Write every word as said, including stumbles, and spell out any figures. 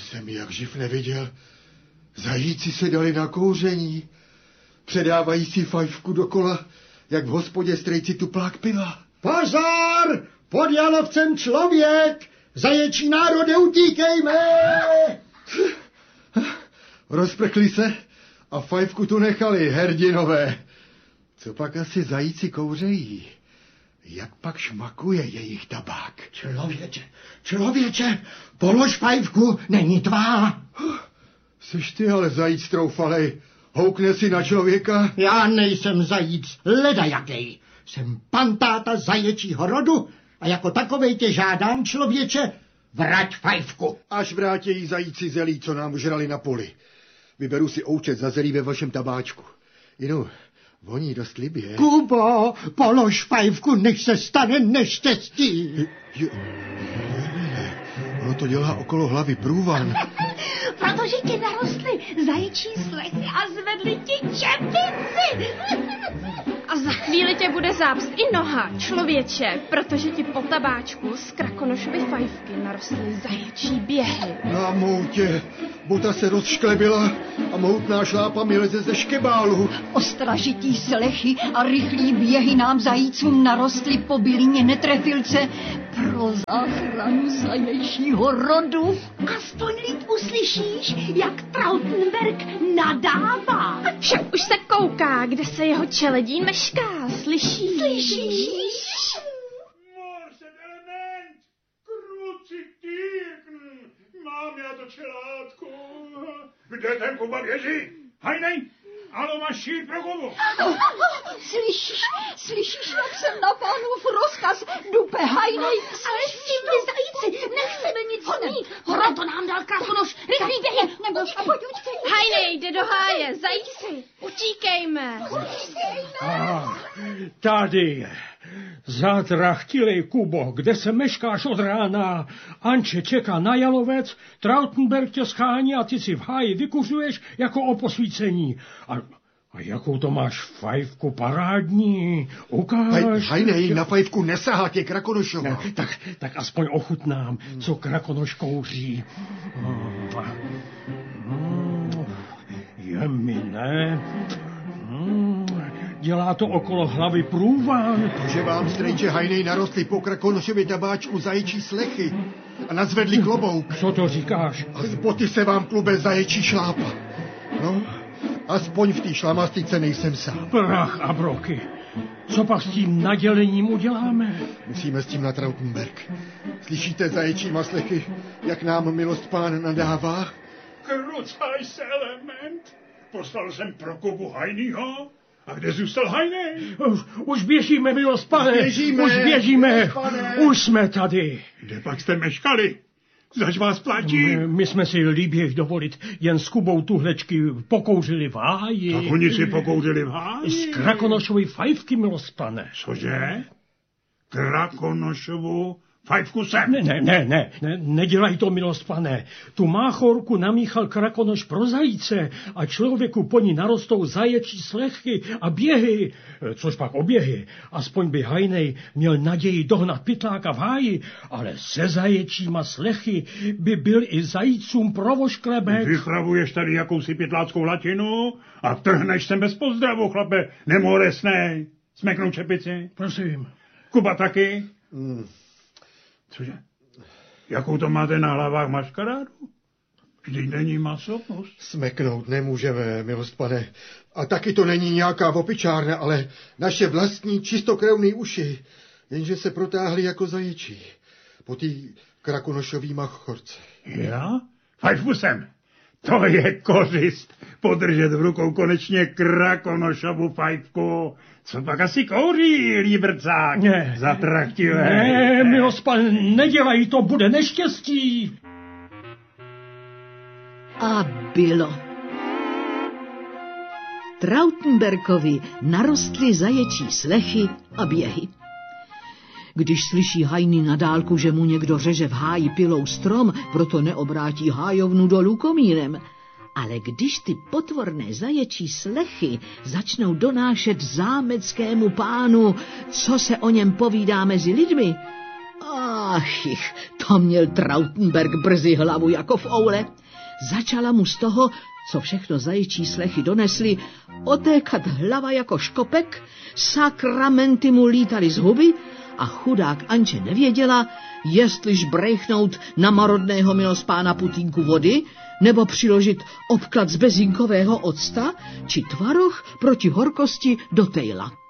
jsem jak živ neviděl. Zajíci se dali na kouření. Předávají si fajfku dokola, jak v hospodě strejci tuplák piva. Pozor! Pod jalovcem člověk! Zaječí národe, utíkejme! Rozprchli se a fajfku tu nechali, herdinové. Co pak asi zajíci kouřejí? Jak pak šmakuje jejich tabák? Člověče, člověče, polož fajfku, není tvá. Seš ty ale zajíc troufalej, houkne si na člověka? Já nejsem zajíc, ledajakej. Jsem pantáta zaječího rodu a jako takovej tě žádám, člověče, vrať fajfku. Až vrátějí zajíci zelí, co nám žrali na poli. Vyberu si oučet za zelí ve vašem tabáčku. Jinu, voní dost libě. Kubo, polož fajfku, než se stane neštěstí. Jo, ono to dělá okolo hlavy průvan. Protože ti narostly zaječí slechy a zvedli ti čepici. A za chvíli tě bude zápst i noha, člověče, protože ti po tabáčku z Krakonošovy fajfky narostly zaječí běhy. Na moutě, buta se rozšklebila a moutná šlápa mi leze ze škebálu. Ostražití slechy a rychlí běhy nám zajícům narostly po bylině netrefilce pro záchranu zaječího rodu. Aspoň líp uslyšíš, jak Trautenberg nadává. Však už se kouká, kde se jeho čeledí mešká, slyšíš? Slyšíš? Morsen element, kruci týrn, mám já to čelátko. Kde ten Kuba běží? Hajnej, alo máš šír pro Kubu. Slyšíš, slyšíš, jak jsem na pánův rozkaz dupe hajnej. Ale s tím my zajíci nechceme nic mít. Proto nám dal Krakonoš, rychlý běhy. Nebo pojď, utíkej. Hajnej, jde do háje, zajíci, utíkejme. Ah, tady je. Zatrachtilej, Kubo, kde se meškáš od rána? Anče čeká na jalovec, Trautenberg tě schání a ty si v háji vykuřuješ jako o posvícení. A, a jakou to máš fajfku parádní? Ukáž. Haj, hajnej, na fajfku nesahá tě Krakonošova. Ne, tak, tak aspoň ochutnám, co Krakonoš kouří. Mm, mm, je mi ne... Mm, dělá to okolo hlavy průvan. Že vám, strejče hajnej, narostly po Krakonošově tabáčku zaječí slechy a nazvedli klobouk. Co to říkáš? A z boty se vám klube zaječí šlápa. No, aspoň v té šlamastice nejsem sám. Prach a broky. Co pak s tím nadělením uděláme? Musíme s tím na Trautenberg. Slyšíte zaječí maslechy, jak nám milost pán nadává? Krucaj se, element. Poslal jsem pro Kubu Hajnýho. A kde zůstal Hajnej? Už, už běžíme, milost pane. Běžíme, už běžíme. pane. Už jsme tady. Kde pak jste meškali? Zač vás platí? My, my jsme si líběji dovolit jen s Kubou tuhlečky pokouřili v háji. Tak oni si pokouřili v háji? Z Krakonošovy fajfky, milost pane. Cože? Krakonošovu fajfku sem. Ne, ne, ne, ne, ne, nedělaj to, milost pane. Tu máchorku namíchal Krakonoš pro zajíce a člověku po ní narostou zaječí slechy a běhy, což pak oběhy. Aspoň by hajnej měl naději dohnat pytláka v háji, ale se zaječíma slechy by byl i zajícům provošklebek. Vypravuješ tady jakousi pytláckou latinu a trhneš sem bez pozdravu, chlape, nemoresnej. Smeknou čepici. Prosím. Kuba taky? Hmm. Cože? Jakou to máte na hlavách maškarádu? Vždyť není masopust. Smeknout nemůžeme, milost pane. A taky to není nějaká opičárna, ale naše vlastní čistokrevný uši, jenže se protáhly jako zaječí. Po té Krakonošový machorce. Já? Fajfku sem. To je kořist. Podržet v rukou konečně Krakonošovu fajfku. Co pak asi kouří, líbrcák? Ne. Zatraktivé. Ne, milost pan, nedělej to, bude neštěstí. A bylo. Trautenbergovi narostly zaječí slechy a běhy. Když slyší hajný na dálku, že mu někdo řeže v háji pilou strom, proto neobrátí hájovnu dolů komínem. Ale když ty potvorné zaječí slechy začnou donášet zámeckému pánu, co se o něm povídá mezi lidmi, a Áchich, to měl Trautenberg brzy hlavu jako v oule. Začala mu z toho, co všechno zaječí slechy donesly, otékat hlava jako škopek, sakramenty mu lítaly z huby a chudák Anče nevěděla, jestliž brejchnout na marodného milospána putínku vody, nebo přiložit obklad z bezinkového octa, či tvaroh proti horkosti do tejla.